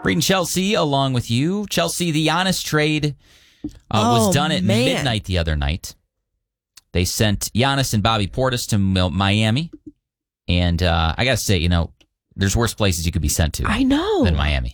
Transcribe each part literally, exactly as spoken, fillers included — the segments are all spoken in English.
Reading Chelsea along with you. Chelsea, the Giannis trade uh, oh, was done at man. midnight the other night. They sent Giannis and Bobby Portis to Miami. And uh, I got to say, you know, there's worse places you could be sent to I know. than Miami.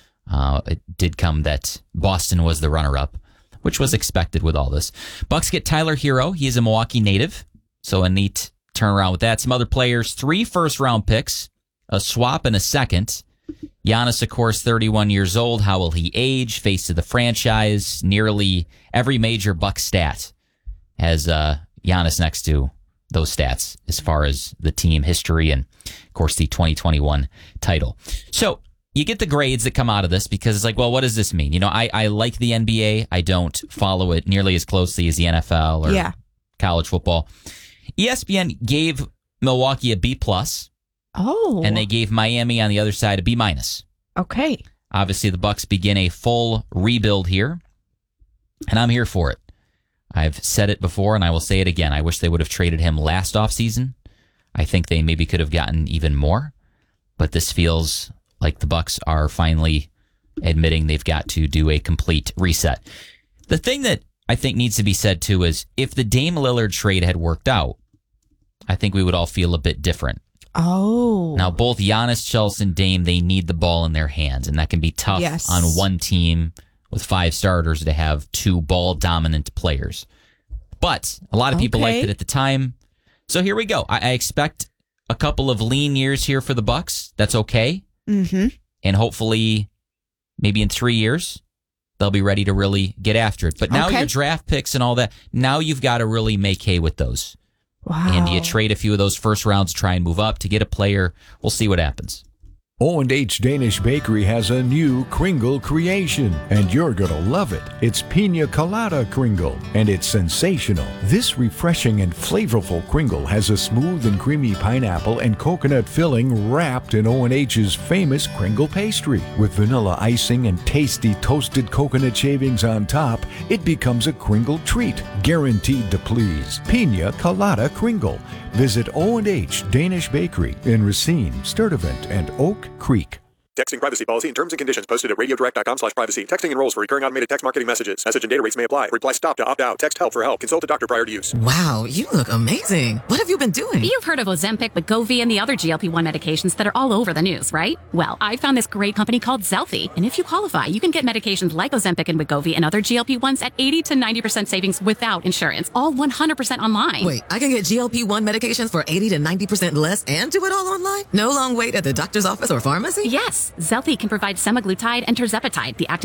Uh, it did come that Boston was the runner-up, which was expected with all this. Bucks get Tyler Hero. He is a Milwaukee native, so a neat turnaround with that. Some other players, three first-round picks, a swap, and a second. Giannis, of course, thirty-one years old. How will he age? Face of the franchise. Nearly every major Bucks stat has uh, Giannis next to those stats as far as the team history and, of course, the twenty twenty-one title. So you get the grades that come out of this because it's like, well, what does this mean? You know, I, I like the N B A. I don't follow it nearly as closely as the N F L or yeah. college football. E S P N gave Milwaukee a B plus. Oh. And they gave Miami on the other side a B minus. Okay. Obviously, the Bucks begin a full rebuild here, and I'm here for it. I've said it before, and I will say it again. I wish they would have traded him last offseason. I think they maybe could have gotten even more, but this feels like the Bucks are finally admitting they've got to do a complete reset. The thing that I think needs to be said, too, is if the Dame Lillard trade had worked out, I think we would all feel a bit different. Oh. Now, both Giannis, Chelsea, and Dame, they need the ball in their hands, and that can be tough yes. on one team with five starters to have two ball-dominant players. But a lot of people okay. liked it at the time. So here we go. I, I expect a couple of lean years here for the Bucks. That's okay. Mm-hmm. And hopefully, maybe in three years, they'll be ready to really get after it. But now okay. your draft picks and all that, now you've got to really make hay with those. Wow. And do you trade a few of those first rounds, try and move up to get a player? We'll see what happens. O and H Danish Bakery has a new Kringle creation, and you're going to love it. It's Pina Colada Kringle, and it's sensational. This refreshing and flavorful Kringle has a smooth and creamy pineapple and coconut filling wrapped in O and H's famous Kringle pastry. With vanilla icing and tasty toasted coconut shavings on top, it becomes a Kringle treat, guaranteed to please. Pina Colada Kringle. Visit O and H Danish Bakery in Racine, Sturtevant, and Oak Creek. Texting privacy policy and terms and conditions posted at radiodirect.com slash privacy. Texting enrolls for recurring automated text marketing messages. Message and data rates may apply. Reply stop to opt out. Text help for help. Consult a doctor prior to use. Wow, you look amazing. What have you been doing? You've heard of Ozempic, Wegovy, and the other G L P one medications that are all over the news, right? Well, I found this great company called Zelfie. And if you qualify, you can get medications like Ozempic and Wegovy and other G L P ones at eighty to ninety percent savings without insurance. All one hundred percent online. Wait, I can get G L P one medications for eighty to ninety percent less and do it all online? No long wait at the doctor's office or pharmacy? Yes, Zelfie can provide semaglutide and tirzepatide, the active